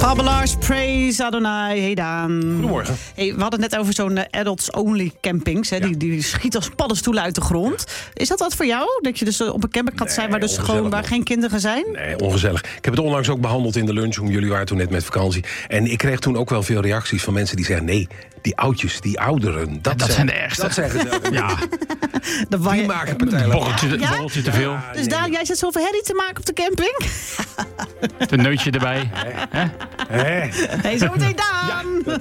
Fabelars, praise Adonai. Hey Daan. Goedemorgen. Hey, we hadden het net over zo'n adults-only campings. Hè? Ja. Die schieten als paddenstoelen uit de grond. Is dat wat voor jou? Dat je dus op een camping gaat zijn waar, dus gewoon, waar geen kinderen zijn? Nee, ongezellig. Ik heb het onlangs ook behandeld in de lunchroom. Jullie waren toen net met vakantie. En ik kreeg toen ook wel veel reacties van mensen die zeggen... nee, die oudjes, die ouderen, dat zijn de ergste. Dat zijn gezellig. Ja, Die maken partij. borreltje te veel. Dus Daan, jij zit zoveel herrie te maken op de camping? Een neutje erbij. Hè? Hey, zo meteen Daan!